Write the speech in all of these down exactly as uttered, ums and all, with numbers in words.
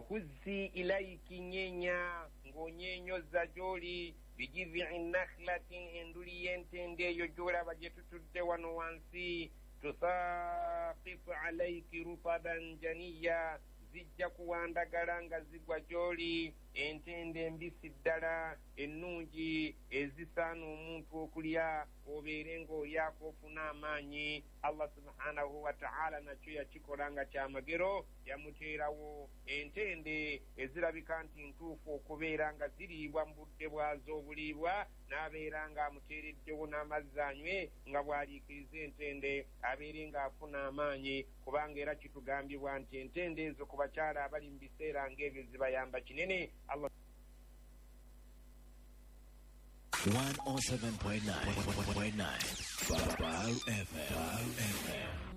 وهزي إليك نينيا نغنينيوزا جولي بجذع النخلة اندولي تندي يجورا بجتتد ونوانسي تساقط عليك رطبا جنيا zijja kuwandagala nga zigwa gy'oli entende embisi ddala ennungi ezisaana omuntu okulya obeere ng'olyako ofuna amaanyi. Allah subhanahu wa ta'ala nakyo yakikola nga kyamagero, yamuteerawo entende ezirabika nti ntuufu okubeera nga ziriibwa mu budde bwazo obuliibwa, n'abeera ng'amuteereddewo n'amazzi anywe nga bw'aliikiriza entende abeere ng'afuna amaanyi, kubanga era kitugambibwa nti entende ezo ku bakyala abali mu biseera ng'ebyo zibayamba kinene. Allah one oh seven point nine Baal F M.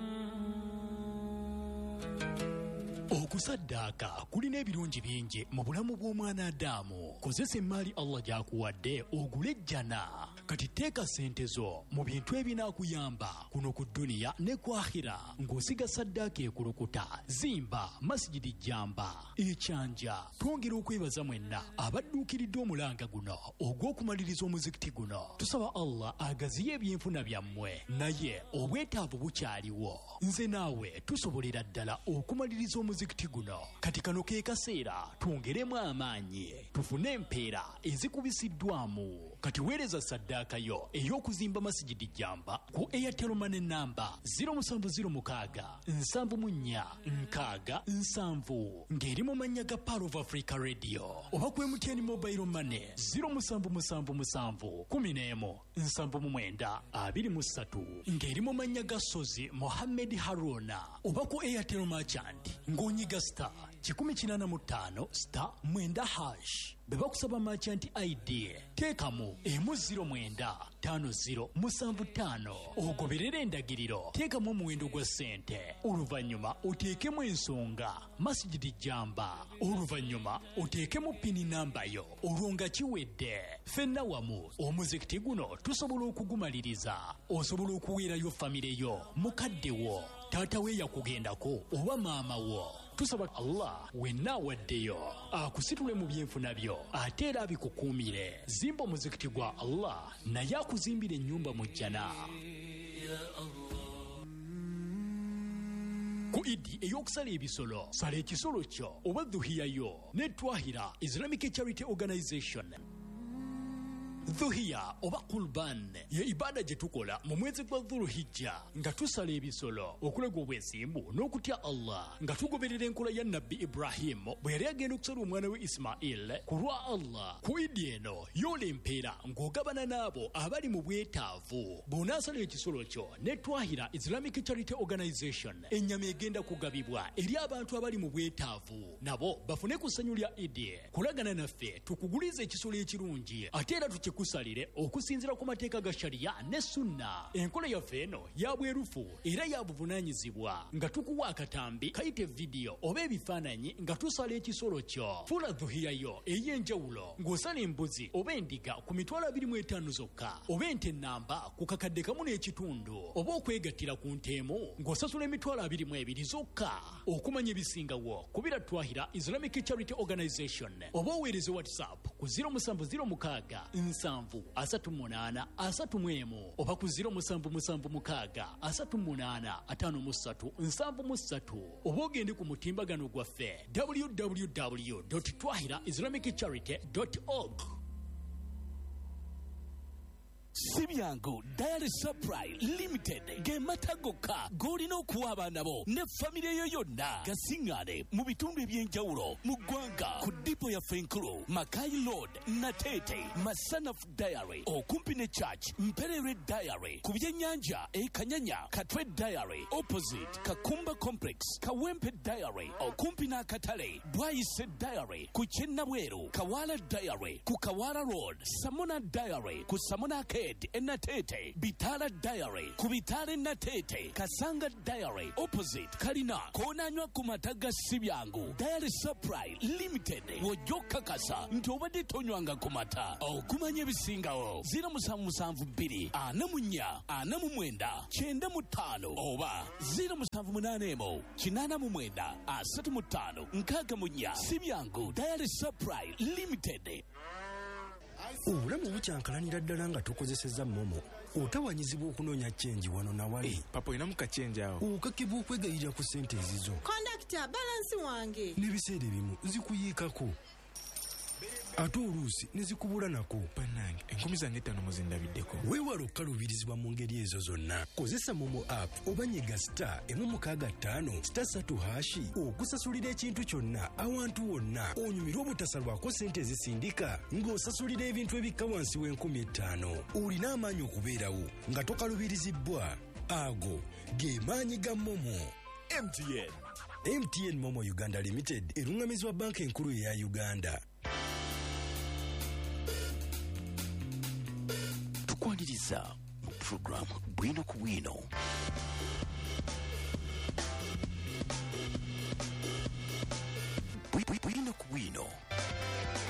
Okusaddaaka kulina ebirungi bingi mu bulamu bw'omwana Adamu. Kozesa emmaali Allah gy'akuwadde ogule ejjana. Kati teeka ssente zo mu bintu ebinaakuyamba kuno ku dduniya ne ku akhira, ng'osiga saddaaka ekulukuta. Zimba masjidi Jamba ekyanja. Twongera okwebaza mwenna abadduukiridde omulanga guno ogw'okumaliriza omuzikiti guno. Tusaba Allah agaziye ebyenfuna byammwe, naye obwetaavu bukyaliwo. Nze naawe tusobolera ddala okumaliriza omuzikiti guno. Kati kano ke kaseera twongeremu amaanyi, tufune empeera ezikubisiddwamu. Kati weereza saddaaka yo ey'okuzimba masjidi Jamba ku Airtel Money namba zero seven zero six seven nine nkaaga nsanvu ng'eri mu mannya ga Power of Africa Radio, oba ku M T N Mobile Money zero seven seven seven one zero one seven nine two three ng'eri mu mannya ga Sozi Mohammed Haruna, oba ku Airtel Merchant ng'onyiga star kikumi kinana mu ttaano star mwenda hash. Beba kusaba merchant I D teekamu emu zero mwenda tano zero musanvu ttaano, ogoberera endagiriro, teekamu omuwendo gwa ssente, oluvannyuma oteekemu ensonga masjidi Jamba, oluvannyuma oteekemu pini namba yo, olwo nga kiwedde. Ffenna wamu omuzikiti guno tusobola okugumaliriza. Osobola okuweerayo famire yo, mukadde wo, taata we yakugendako oba maama wo. Tusaba Allah wenna waddeyo akusitule mu byenfuna byo, ate era abikukuumire. Zimba omuzikiti gwa Allah naye akuzimbira ennyumba mu jjana. Ku Idi ey'okusala ebisolo, sala ekisolo kyo oba dhuhiya yo ne Twahira Islamic Charity Organization. Dhuhiya oba Qurban ye ibada gye tukola mu mwezi gwa Dhulhijja nga tusala ebisolo okulaga obwesimbu n'okutya Allah, nga tugoberera enkola ya Nabbi Ibrahim bwe yali agenda okusala omwana we Ismail ku lwa Allah. Ku Idi eno yoola empeera ng'ogabana n'abo abali mu bwetaavu. Bw'onaasala ekisolo kyo ne Twahira Islamic Charity Organization, ennyama egenda kugabibwa eri abantu abali mu bwetaavu, nabo bafune ku ssanyu lya Idi. Kulagana naffe tukuguliza ekisolo ekirungi ate era tukikusalire okusinziira ku mateeka ga sharia ne sunna. Enkola yaffe eno ya bwerufu era ya buvunaanyizibwa, nga tukuwa akatambi kayite vidiyo oba ebifaananyi nga tusala ekisolo kyo. Funa dhuhiya yo ey'enjawulo ng'osala embuzi oba endiga ku mitwalo abiri mu etaano zokka, oba ente ennamba ku kakadde kamu n'ekitundu, oba okwegattira ku nteemu ng'osasula emitwalo abiri mu ebiri zokka. Okumanya ebisingawo kubira Twahira Islamic Charity Organization, oba oweereze WhatsApp ku zero seven zero six nsanvu asatu munaana asatu mwemu, oba ku zero seven seven six asatu munaana ataano mu ssatu nsanvu mu ssatu, oba ogende ku mutimbagano gwaffe w w w dot twahira islamic charity dot org. Sibyangu Diary Supply Limited ge matagoka golina okuwa abaana bo ne famire yo yonna gasingane mu bitundu ebyenjawulo mu ggwanga ku dipo ya Fenkulu, Makai Road, Natete, Masanaf Diary okumpi ne Church, Mperere Diary ku byennyanja e Kanyanya, Katwe Diary opposite Kakumba Complex, Kawempe Diary okumpi n'akatale, Bwayise Diary ku Kyennabweru, Kawala Diary ku Kawala Road, Samona Diary ku Samona K Limited Enatete, Bitala Diary, Kubitale Natete, Kasanga Diary, opposite Kalina, Konanywa Kumataga Sibyangu, Diary Supply Limited, Wojoka Kasa, Ntobade Tonywanga Kumata, O Kumanye Bisingao, Zira Musamu Musamvu Biri, Anamunya, Anamumwenda, Chenda Mutano, Oba, Zira Musamvu Munanemo, Chinana Mumwenda, Asatu Mutano, Nkaga Munya, Sibyangu, Diary Supply Limited. Obulamu bukyankalanira ddala nga tokozesezza momo otawanyizibwa okunoonya chenji wano na wali. Hey, papa ina muka chenji awo. Okakibwa okwegayirira ku ssente ezizo. Kondakita balansi wange. N'ebiseera ebimu zikuyiikako. Ate oluusi ne zikubula nako. Bannange enkumi zange ttaano muzindabiddeko. Weewala okukaluubirizibwa mu ngeri ezo zonna. Kozesa momo app oba nyiga star emu mukaaga ttaano star ssatu hashi okusasulira ekintu kyonna awantu wonna onyumirwa obutasalwako ssente ezisindika ng'osasulira ebintu ebikka wansi w'enkumi ettaano. Olina amaanyi okubeerawo nga tokalubirizibbwa. Ago ge maanyi ga momo. M T N M T N Momo Uganda Limited erungamizibwa banka enkulu eya Uganda. Tukwaniriza mu program Bwino ku Bwino. Bwino ku Bwino.